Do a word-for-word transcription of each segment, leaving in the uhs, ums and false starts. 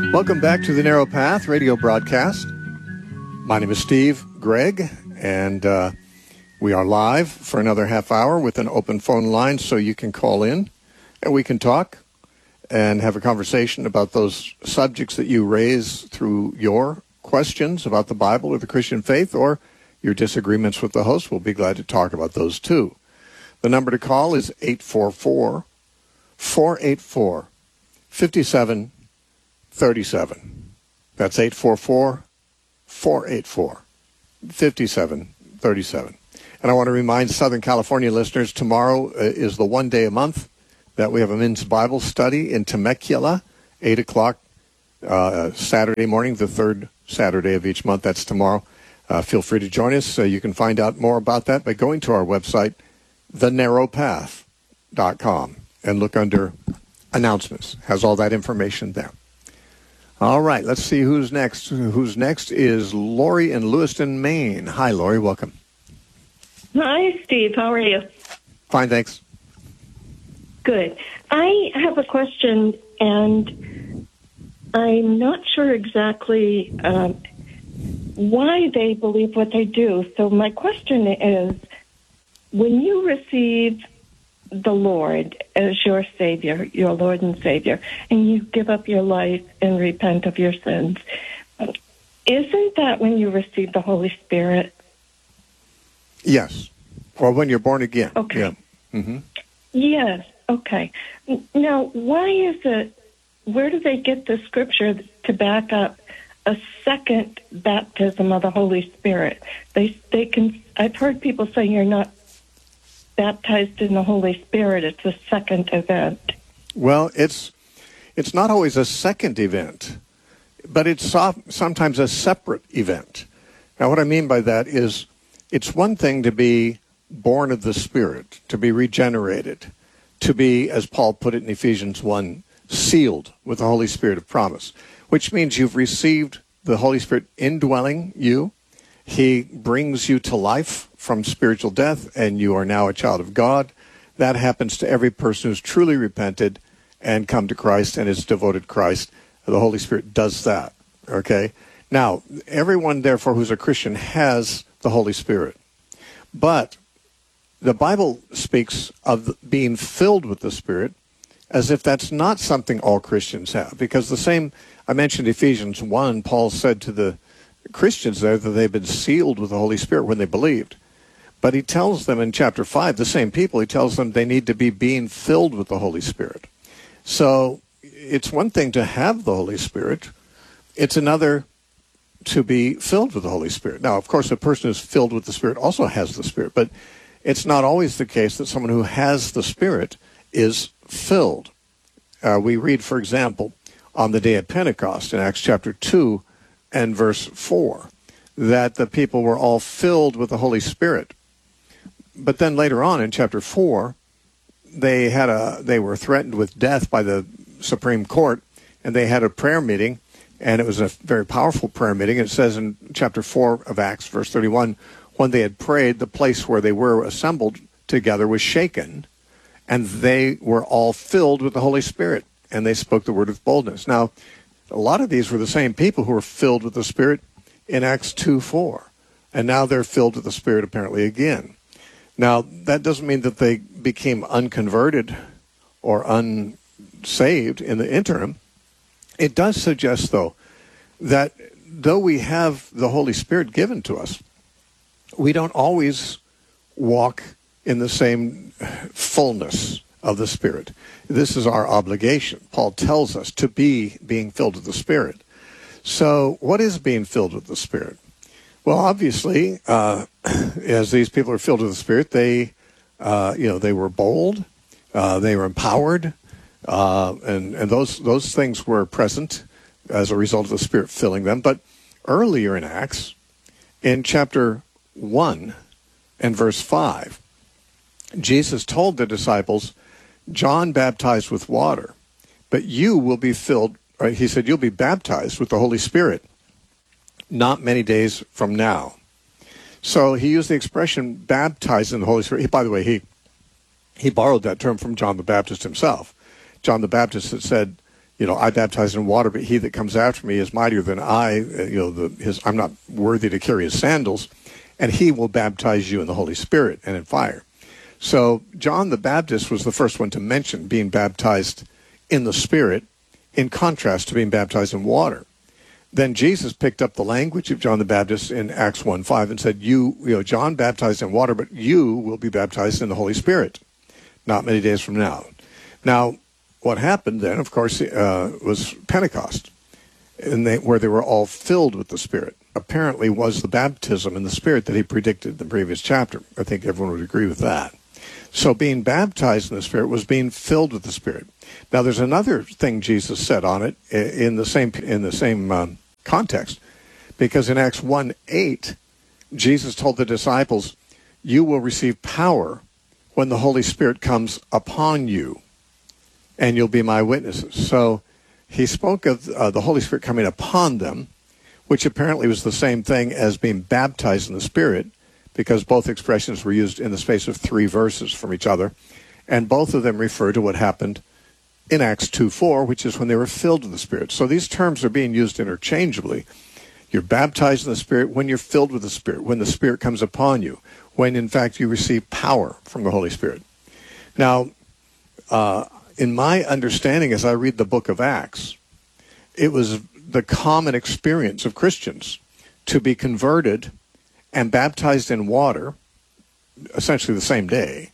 Welcome back to the Narrow Path radio broadcast. My name is Steve Gregg, and uh, we are live for another half hour with an open phone line so you can call in and we can talk and have a conversation about those subjects that you raise through your questions about the Bible or the Christian faith, or your disagreements with the host. We'll be glad to talk about those too. The number to call is eight four four, four eight four, five seven three seven. That's eight four four, four eight four, five seven three seven. And I want to remind Southern California listeners, tomorrow is the one day a month that we have a men's Bible study in Temecula, eight o'clock uh, Saturday morning, the third Saturday of each month. That's tomorrow. Uh, feel free to join us. Uh, you can find out more about that by going to our website, the narrow path dot com, and look under announcements. Has all that information there. All right, let's see who's next. Who's next is Lori in Lewiston, Maine. Hi, Lori. Welcome. Hi, Steve. How are you? Fine, thanks. Good. I have a question, and I'm not sure exactly um, why they believe what they do. So my question is, when you receive the Lord as your Savior, your Lord and Savior, and you give up your life and repent of your sins, isn't that when you receive the Holy Spirit? Yes. Or when you're born again. Okay. Yeah. Mm-hmm. Yes. Okay. Now, why is it, where do they get the scripture to back up a second baptism of the Holy Spirit? They, they can, I've heard people say you're not baptized in the Holy Spirit. It's a second event. Well, it's it's not always a second event, but it's so, sometimes a separate event. Now, what I mean by that is it's one thing to be born of the Spirit, to be regenerated, to be, as Paul put it in Ephesians one, sealed with the Holy Spirit of promise, which means you've received the Holy Spirit indwelling you. He brings you to life from spiritual death, and you are now a child of God. That happens to every person who's truly repented and come to Christ and is devoted to Christ. The Holy Spirit does that, okay? Now, everyone, therefore, who's a Christian has the Holy Spirit. But the Bible speaks of being filled with the Spirit as if that's not something all Christians have. Because the same, I mentioned Ephesians one, Paul said to the Christians there that they've been sealed with the Holy Spirit when they believed. But he tells them in chapter five, the same people, he tells them they need to be being filled with the Holy Spirit. So it's one thing to have the Holy Spirit. It's another to be filled with the Holy Spirit. Now, of course, a person who's filled with the Spirit also has the Spirit, but it's not always the case that someone who has the Spirit is filled. Uh, we read, for example, on the day of Pentecost in Acts chapter two and verse four, that the people were all filled with the Holy Spirit. But then later on in chapter four, they had a they were threatened with death by the Supreme Court, and they had a prayer meeting, and it was a very powerful prayer meeting. It says in chapter four of Acts, verse thirty-one, when they had prayed, the place where they were assembled together was shaken, and they were all filled with the Holy Spirit, and they spoke the word with boldness. Now, a lot of these were the same people who were filled with the Spirit in Acts two four, and now they're filled with the Spirit apparently again. Now, that doesn't mean that they became unconverted or unsaved in the interim. It does suggest, though, that though we have the Holy Spirit given to us, we don't always walk in the same fullness of the Spirit. This is our obligation. Paul tells us to be being filled with the Spirit. So what is being filled with the Spirit? Well, obviously, uh, as these people are filled with the Spirit, they, uh, you know, they were bold, uh, they were empowered, uh, and and those those things were present as a result of the Spirit filling them. But earlier in Acts, in chapter one and verse five, Jesus told the disciples, "John baptized with water, but you will be filled." Right? He said, "You'll be baptized with the Holy Spirit not many days from now." So he used the expression baptized in the Holy Spirit. He, by the way, he he borrowed that term from John the Baptist himself. John the Baptist had said, you know, I baptize in water, but he that comes after me is mightier than I. Uh, you know, the, his I'm not worthy to carry his sandals, and he will baptize you in the Holy Spirit and in fire. So John the Baptist was the first one to mention being baptized in the Spirit, in contrast to being baptized in water. Then Jesus picked up the language of John the Baptist in Acts one five and said, you, you know, John baptized in water, but you will be baptized in the Holy Spirit not many days from now. Now, what happened then, of course, uh, was Pentecost, and they, where they were all filled with the Spirit. Apparently was the baptism in the Spirit that he predicted in the previous chapter. I think everyone would agree with that. So being baptized in the Spirit was being filled with the Spirit. Now, there's another thing Jesus said on it in the same in the same um, context, because in Acts one eight, Jesus told the disciples, you will receive power when the Holy Spirit comes upon you, and you'll be my witnesses. So he spoke of uh, the Holy Spirit coming upon them, which apparently was the same thing as being baptized in the Spirit, because both expressions were used in the space of three verses from each other, and both of them refer to what happened in Acts two four, which is when they were filled with the Spirit. So these terms are being used interchangeably. You're baptized in the Spirit when you're filled with the Spirit, when the Spirit comes upon you, when in fact you receive power from the Holy Spirit. Now, uh, in my understanding as I read the book of Acts, it was the common experience of Christians to be converted and baptized in water, essentially the same day,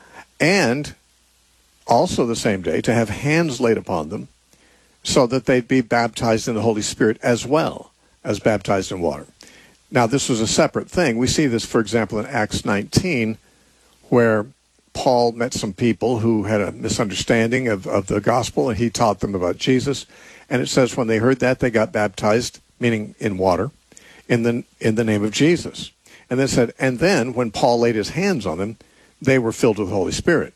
and also the same day to have hands laid upon them so that they'd be baptized in the Holy Spirit as well as baptized in water. Now, this was a separate thing. We see this, for example, in Acts nineteen, where Paul met some people who had a misunderstanding of, of the gospel, and he taught them about Jesus. And it says when they heard that, they got baptized, meaning in water, in the in the name of Jesus. And then it said, and then when Paul laid his hands on them, they were filled with the Holy Spirit.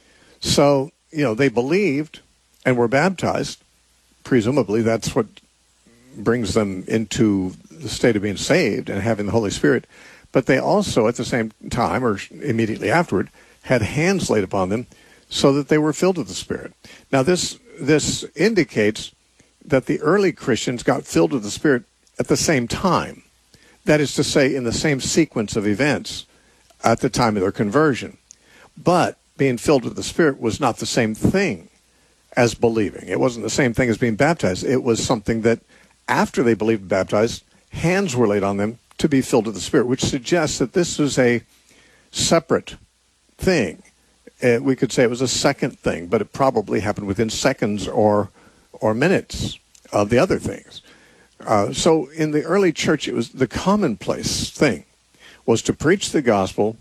So, you know, they believed and were baptized. Presumably, that's what brings them into the state of being saved and having the Holy Spirit. But they also, at the same time, or immediately afterward, had hands laid upon them so that they were filled with the Spirit. Now, this this indicates that the early Christians got filled with the Spirit at the same time. That is to say, in the same sequence of events at the time of their conversion. But being filled with the Spirit was not the same thing as believing. It wasn't the same thing as being baptized. It was something that after they believed and baptized, hands were laid on them to be filled with the Spirit, which suggests that this was a separate thing. Uh, we could say it was a second thing, but it probably happened within seconds or or minutes of the other things. Uh, so in the early church, it was the commonplace thing was to preach the gospel.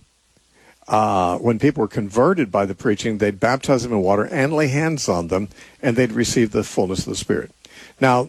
Uh, when people were converted by the preaching, they'd baptize them in water and lay hands on them, and they'd receive the fullness of the Spirit. Now,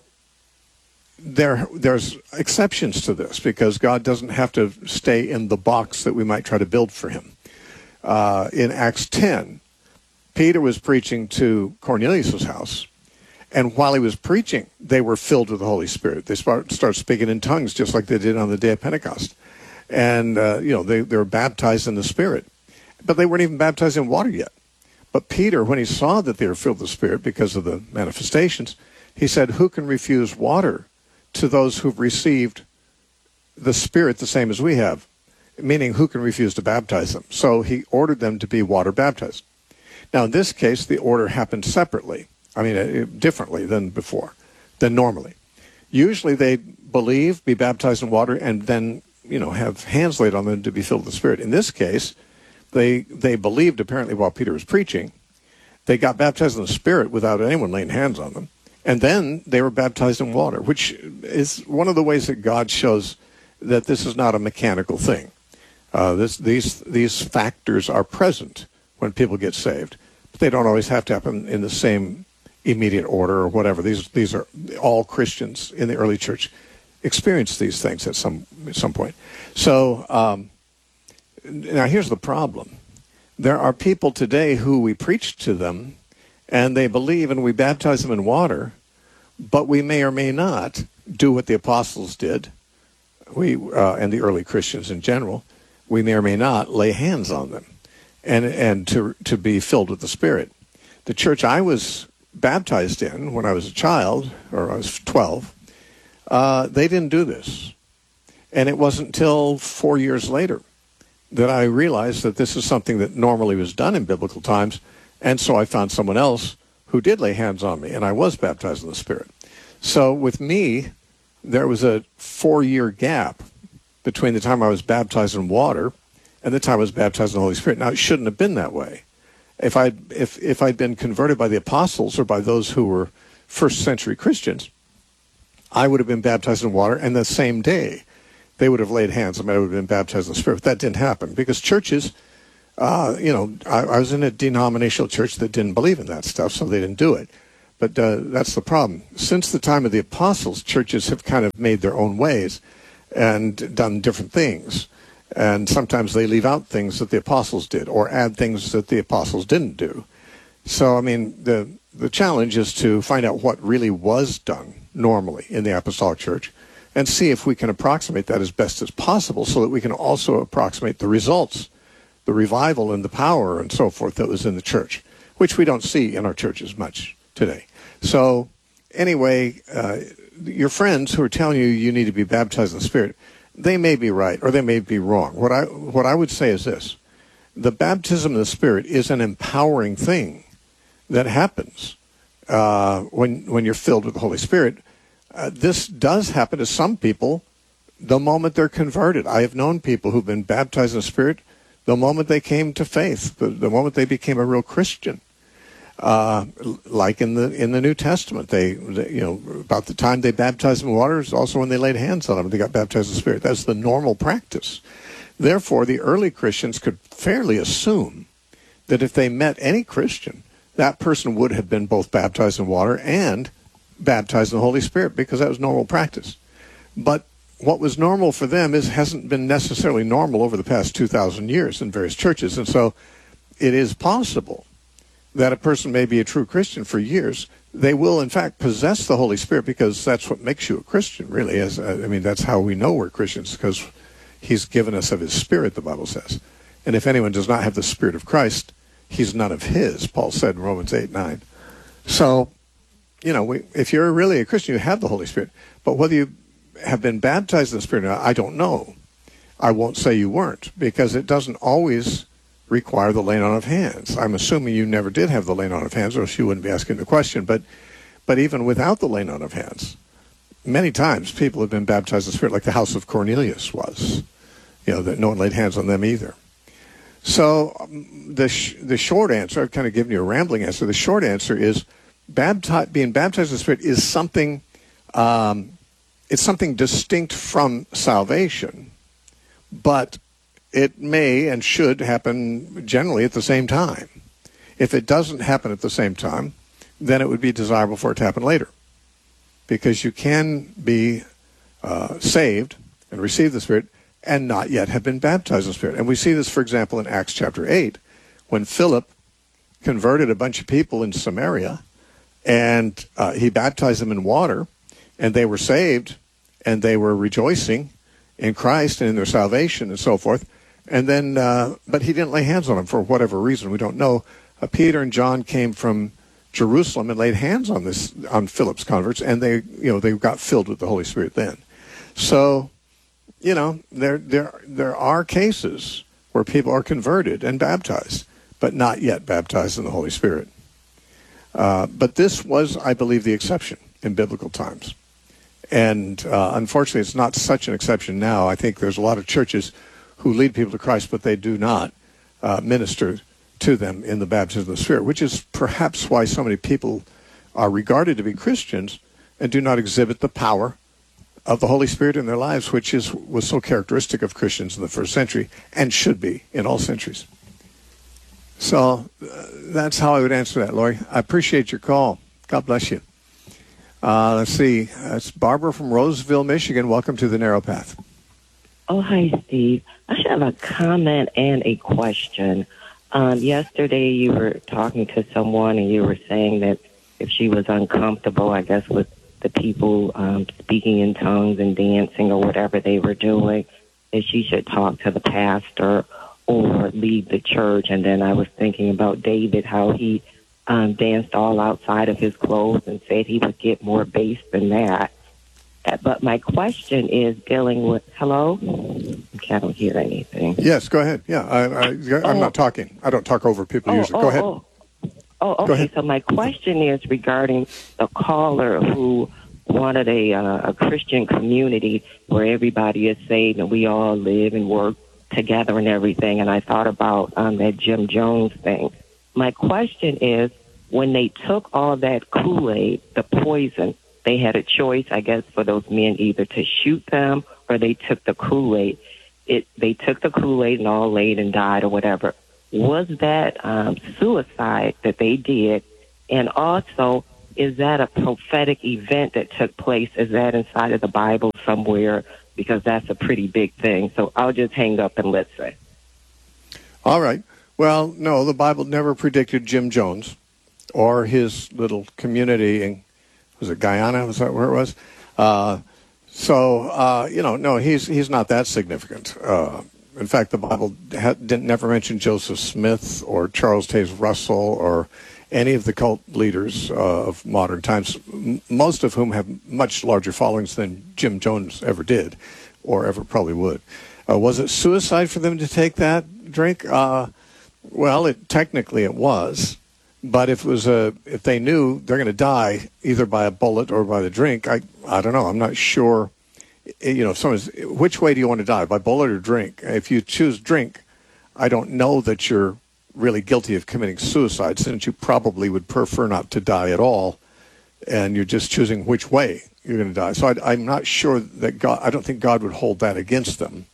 there there's exceptions to this, because God doesn't have to stay in the box that we might try to build for him. Uh, in Acts ten, Peter was preaching to Cornelius' house, and while he was preaching, they were filled with the Holy Spirit. They start, start speaking in tongues, just like they did on the day of Pentecost. And, uh, you know, they, they were baptized in the Spirit. But they weren't even baptized in water yet. But Peter, when he saw that they were filled with the Spirit because of the manifestations, he said, who can refuse water to those who've received the Spirit the same as we have? Meaning, who can refuse to baptize them? So he ordered them to be water baptized. Now, in this case, the order happened separately. I mean, uh, differently than before, than normally. Usually they believe, be baptized in water, and then, you know, have hands laid on them to be filled with the Spirit. In this case, they they believed apparently while Peter was preaching. They got baptized in the Spirit without anyone laying hands on them. And then they were baptized in water, which is one of the ways that God shows that this is not a mechanical thing. Uh, this, these these factors are present when people get saved, but they don't always have to happen in the same immediate order or whatever. These these are all Christians in the early church experienced these things at some at some point. So um, now here's the problem: there are people today who we preach to them, and they believe, and we baptize them in water, but we may or may not do what the apostles did. We uh, and the early Christians in general, we may or may not lay hands on them, and and to to be filled with the Spirit. The church I was baptized in when I was a child, or I was twelve, uh, they didn't do this. And it wasn't until four years later that I realized that this is something that normally was done in biblical times. And so I found someone else who did lay hands on me, and I was baptized in the Spirit. So with me, there was a four-year gap between the time I was baptized in water and the time I was baptized in the Holy Spirit. Now, it shouldn't have been that way. If I'd, if, if I'd been converted by the apostles or by those who were first-century Christians, I would have been baptized in water, and the same day they would have laid hands on me. I would have been baptized in the Spirit. But that didn't happen because churches, uh, you know, I, I was in a denominational church that didn't believe in that stuff, so they didn't do it. But uh, that's the problem. Since the time of the apostles, churches have kind of made their own ways and done different things. And sometimes they leave out things that the apostles did or add things that the apostles didn't do. So, I mean, the the challenge is to find out what really was done normally in the apostolic church and see if we can approximate that as best as possible so that we can also approximate the results, the revival and the power and so forth that was in the church, which we don't see in our churches much today. So, anyway, uh, your friends who are telling you you need to be baptized in the Spirit, they may be right or they may be wrong. What I what I would say is this. The baptism of the Spirit is an empowering thing that happens uh, when when you're filled with the Holy Spirit. Uh, this does happen to some people the moment they're converted. I have known people who've been baptized in the Spirit the moment they came to faith, the, the moment they became a real Christian. Uh, like in the in the New Testament, they, they you know about the time they baptized in water is also when they laid hands on them. They got baptized in the Spirit. That's the normal practice. Therefore, the early Christians could fairly assume that if they met any Christian, that person would have been both baptized in water and baptized in the Holy Spirit because that was normal practice. But what was normal for them is hasn't been necessarily normal over the past two thousand years in various churches, and so it is possible that a person may be a true Christian for years. They will, in fact, possess the Holy Spirit because that's what makes you a Christian, really. As, I mean, that's how we know we're Christians, because he's given us of his Spirit, the Bible says. And if anyone does not have the Spirit of Christ, he's none of his, Paul said in Romans eight nine. So, you know, we, if you're really a Christian, you have the Holy Spirit. But whether you have been baptized in the Spirit or not, I don't know. I won't say you weren't, because it doesn't always require the laying on of hands. I'm assuming you never did have the laying on of hands, or else you wouldn't be asking the question. But but even without the laying on of hands, many times people have been baptized in the Spirit, like the house of Cornelius was. You know, that no one laid hands on them either. So um, the sh- the short answer, I've kind of given you a rambling answer. The short answer is bapti- being baptized in the Spirit is something, um, it's something distinct from salvation, but it may and should happen generally at the same time. If it doesn't happen at the same time, then it would be desirable for it to happen later. Because you can be uh, saved and receive the Spirit and not yet have been baptized in the Spirit. And we see this, for example, in Acts chapter eight, when Philip converted a bunch of people in Samaria, and uh, he baptized them in water, and they were saved, and they were rejoicing in Christ and in their salvation and so forth. And then, uh, but he didn't lay hands on them for whatever reason. We don't know. Uh, Peter and John came from Jerusalem and laid hands on this on Philip's converts, and they, you know, they got filled with the Holy Spirit then. So, you know, there there there are cases where people are converted and baptized, but not yet baptized in the Holy Spirit. Uh, but this was, I believe, the exception in biblical times, and uh, unfortunately, it's not such an exception now. I think there's a lot of churches who lead people to Christ, but they do not uh, minister to them in the baptism of the Spirit, which is perhaps why so many people are regarded to be Christians and do not exhibit the power of the Holy Spirit in their lives, which is was so characteristic of Christians in the first century and should be in all centuries. So uh, that's how I would answer that, Lori. I appreciate your call. God bless you. Uh, let's see. It's Barbara from Roseville, Michigan. Welcome to the Narrow Path. Oh, hi, Steve. I have a comment and a question. Um, yesterday, you were talking to someone, and you were saying that if she was uncomfortable, I guess, with the people um, speaking in tongues and dancing or whatever they were doing, that she should talk to the pastor or leave the church. And then I was thinking about David, how he um, danced all outside of his clothes and said he would get more bass than that. Uh, But my question is dealing with, hello? Okay, I don't hear anything. Yes, go ahead. Yeah, I, I, I'm Oh. not talking. I don't talk over people Oh, usually. oh, Go ahead. Oh, oh Go okay. ahead. So my question is regarding the caller who wanted a, uh, a Christian community where everybody is saved and we all live and work together and everything. And I thought about um, that Jim Jones thing. My question is, when they took all that Kool-Aid, the poison, they had a choice, I guess, for those men either to shoot them or they took the Kool-Aid. It, they took the Kool-Aid and all laid and died or whatever. Was that um, suicide that they did? And also, is that a prophetic event that took place? Is that inside of the Bible somewhere? Because that's a pretty big thing. So I'll just hang up and listen. All right. Well, no, the Bible never predicted Jim Jones or his little community in, was it Guyana? Was that where it was? Uh, so, uh, you know, no, he's he's not that significant. Uh, in fact, the Bible ha- didn't never mention Joseph Smith or Charles Taze Russell or any of the cult leaders uh, of modern times, m- most of whom have much larger followings than Jim Jones ever did or ever probably would. Uh, was it suicide for them to take that drink? Uh, well, it technically it was. But if it was a, if they knew they're going to die either by a bullet or by the drink, I, I don't know. I'm not sure. You know, if someone's, which way do you want to die, by bullet or drink? If you choose drink, I don't know that you're really guilty of committing suicide, since you probably would prefer not to die at all, and you're just choosing which way you're going to die. So I, I'm not sure that God. I don't think God would hold that against them,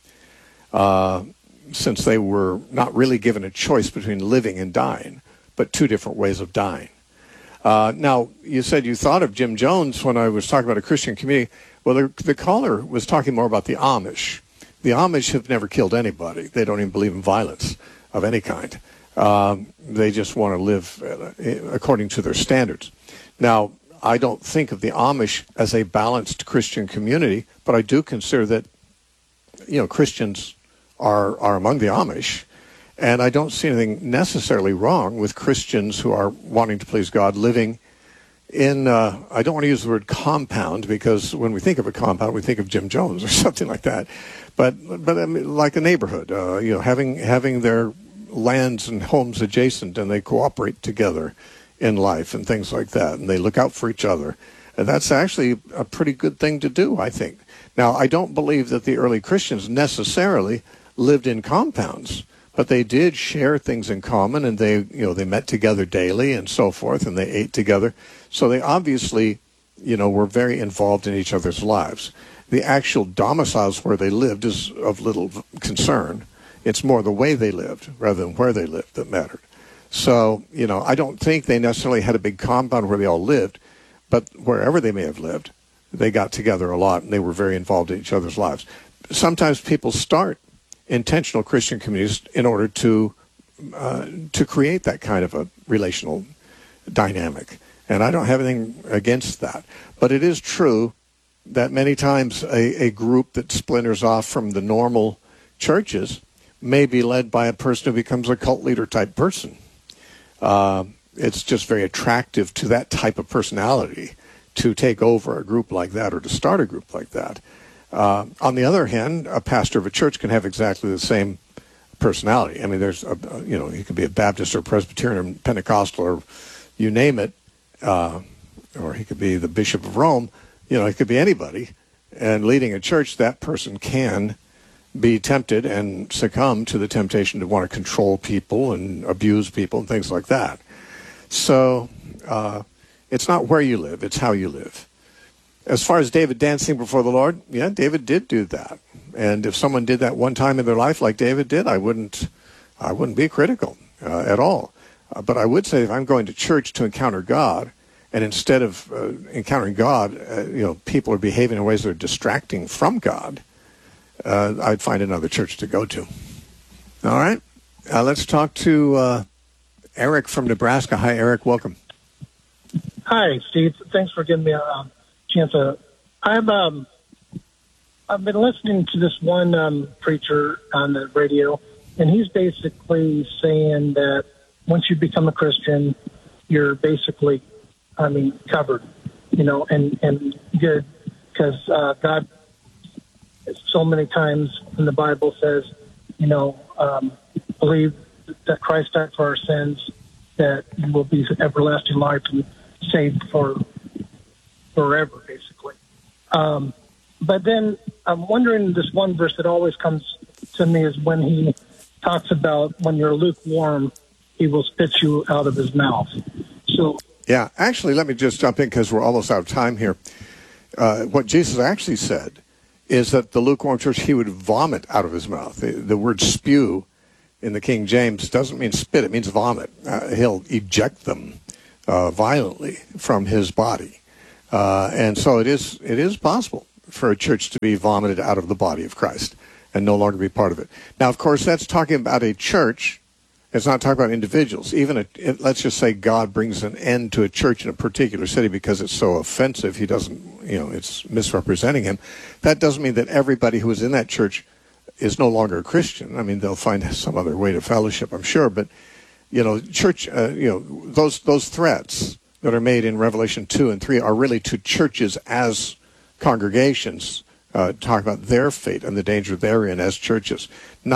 uh, since they were not really given a choice between living and dying, but two different ways of dying. Uh, now, you said you thought of Jim Jones when I was talking about a Christian community. Well, the, the caller was talking more about the Amish. The Amish have never killed anybody. They don't even believe in violence of any kind. Um, they just want to live uh, according to their standards. Now, I don't think of the Amish as a balanced Christian community, but I do consider that, you know, Christians are, are among the Amish. And I don't see anything necessarily wrong with Christians who are wanting to please God living in, uh, I don't want to use the word compound, because when we think of a compound, we think of Jim Jones or something like that. But, but I mean, like a neighborhood, uh, you know, having, having their lands and homes adjacent, and they cooperate together in life and things like that. And they look out for each other. And that's actually a pretty good thing to do, I think. Now, I don't believe that the early Christians necessarily lived in compounds, but they did share things in common, and they, you know, they met together daily and so forth, and they ate together. So they obviously, you know, were very involved in each other's lives. The actual domiciles where they lived is of little concern. It's more the way they lived rather than where they lived that mattered. So, you know, I don't think they necessarily had a big compound where they all lived, but wherever they may have lived, they got together a lot, and they were very involved in each other's lives. Sometimes people start intentional Christian communities in order to uh, to create that kind of a relational dynamic. And I don't have anything against that. But it is true that many times a, a group that splinters off from the normal churches may be led by a person who becomes a cult leader type person. Uh, it's just very attractive to that type of personality to take over a group like that or to start a group like that. Uh, on the other hand, a pastor of a church can have exactly the same personality. I mean, there's, a, you know, he could be a Baptist or Presbyterian or Pentecostal or you name it, uh, or he could be the Bishop of Rome. You know, he could be anybody. And leading a church, that person can be tempted and succumb to the temptation to want to control people and abuse people and things like that. So uh, it's not where you live, it's how you live. As far as David dancing before the Lord, yeah, David did do that. And if someone did that one time in their life like David did, I wouldn't I wouldn't be critical uh, at all. Uh, but I would say if I'm going to church to encounter God, and instead of uh, encountering God, uh, you know, people are behaving in ways that are distracting from God, uh, I'd find another church to go to. All right. Uh, let's talk to uh, Eric from Nebraska. Hi, Eric. Welcome. Hi, Steve. Thanks for giving me a um, chance. To, I've um, I've been listening to this one um, preacher on the radio, and he's basically saying that once you become a Christian, you're basically, I mean, covered, you know, and, and good, because uh, God so many times in the Bible says, you know, um, believe that Christ died for our sins, that you will be everlasting life and saved for forever, basically. Um, but then I'm wondering, this one verse that always comes to me is when he talks about when you're lukewarm, he will spit you out of his mouth. So, yeah, actually, let me just jump in because we're almost out of time here. Uh, what Jesus actually said is that the lukewarm church, he would vomit out of his mouth. The, the word spew in the King James doesn't mean spit, it means vomit. Uh, he'll eject them uh, violently from his body. Uh, and so it is it is possible for a church to be vomited out of the body of Christ and no longer be part of it. Now, of course, that's talking about a church. It's not talking about individuals. Even a, it, let's just say God brings an end to a church in a particular city because it's so offensive. He doesn't, you know, it's misrepresenting him. That doesn't mean that everybody who is in that church is no longer a Christian. I mean, they'll find some other way to fellowship, I'm sure. But, you know, church, uh, you know, those those threats that are made in Revelation two and three are really to churches as congregations, uh, talk about their fate and the danger they're in as churches. Not